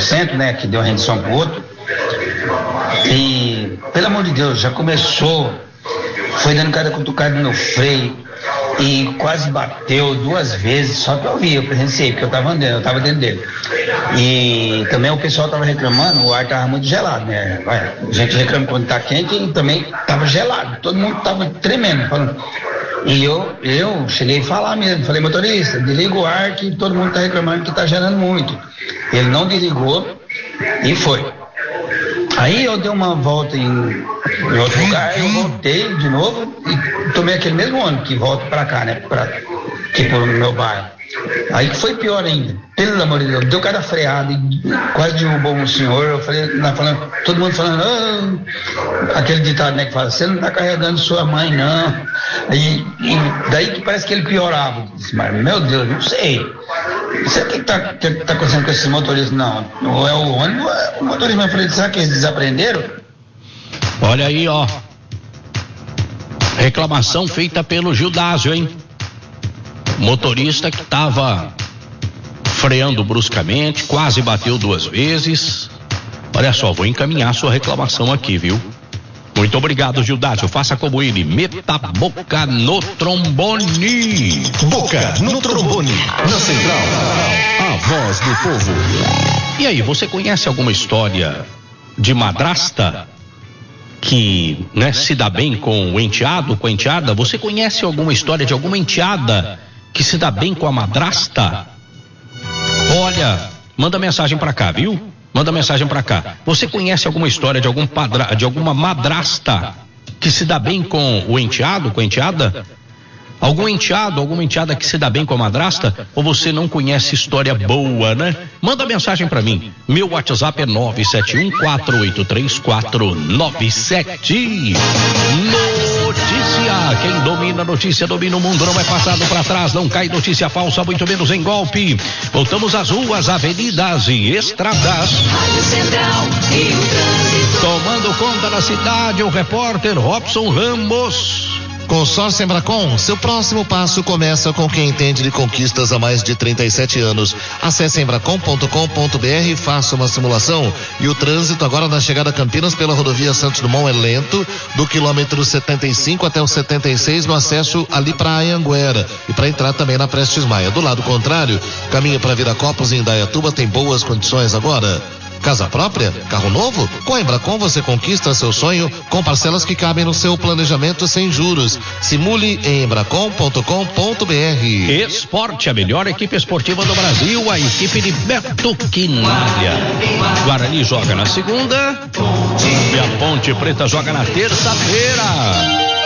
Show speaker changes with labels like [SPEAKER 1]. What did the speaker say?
[SPEAKER 1] centro, né, que deu a rendição pro outro. E, pelo amor de Deus, já começou, foi dando cada cutucada no freio e quase bateu 2 vezes, só que eu presenciei, porque eu tava andando, eu tava dentro dele. E também o pessoal tava reclamando, o ar tava muito gelado, né? A gente reclama quando tá quente e também tava gelado, todo mundo tava tremendo, falando. E eu cheguei a falar mesmo, falei, motorista, desliga o ar que todo mundo tá reclamando que tá gelando muito. Ele não desligou e foi. Aí eu dei uma volta em outro lugar, eu voltei de novo e tomei aquele mesmo ônibus que volta pra cá, né? Aqui pro meu bairro. Aí que foi pior ainda, pelo amor de Deus, deu cada freada e quase derrubou um senhor. Eu falei, todo mundo falando, aquele ditado, né, que fala, você não tá carregando sua mãe, não. E daí que parece que ele piorava. Disse, mas meu Deus, não sei. Não sei o que tá acontecendo com esses motoristas, não. Ou é o ônibus, ou é o motorista. Eu falei, será que eles desaprenderam?
[SPEAKER 2] Olha aí, ó. Reclamação feita pelo Gildásio, hein? Motorista que estava freando bruscamente, quase bateu 2 vezes. Olha só, vou encaminhar sua reclamação aqui, viu? Muito obrigado, Gildásio. Faça como ele. Meta a boca no trombone.
[SPEAKER 3] Boca no trombone. Na Central. A voz do povo.
[SPEAKER 2] E aí, você conhece alguma história de madrasta que, né, se dá bem com o enteado, com a enteada? Você conhece alguma história de alguma enteada que se dá bem com a madrasta? Olha, manda mensagem pra cá, viu? Manda mensagem pra cá. Você conhece alguma história de alguma madrasta que se dá bem com o enteado, com a enteada? Algum enteado, alguma enteada que se dá bem com a madrasta? Ou você não conhece história boa, né? Manda mensagem pra mim. Meu WhatsApp é 971-483-497. Notícia. Quem domina a notícia domina o mundo. Não é passado pra trás, não cai notícia falsa, muito menos em golpe. Voltamos às ruas, avenidas e estradas. Tomando conta da cidade, o repórter Robson Ramos.
[SPEAKER 3] Consórcio Embracon, seu próximo passo começa com quem entende de conquistas há mais de 37 anos. Acesse embracon.com.br e faça uma simulação. E o trânsito agora na chegada a Campinas pela rodovia Santos Dumont é lento, do quilômetro 75 até o 76 no acesso ali para Anhanguera e para entrar também na Prestes Maia. Do lado contrário, caminho para Viracopos e Indaiatuba tem boas condições agora. Casa própria? Carro novo? Com a Embracon você conquista seu sonho com parcelas que cabem no seu planejamento sem juros. Simule em embracon.com.br.
[SPEAKER 2] Esporte, a melhor equipe esportiva do Brasil, a equipe de Beto Quinalha. Guarani joga na segunda e a Ponte Preta joga na terça-feira.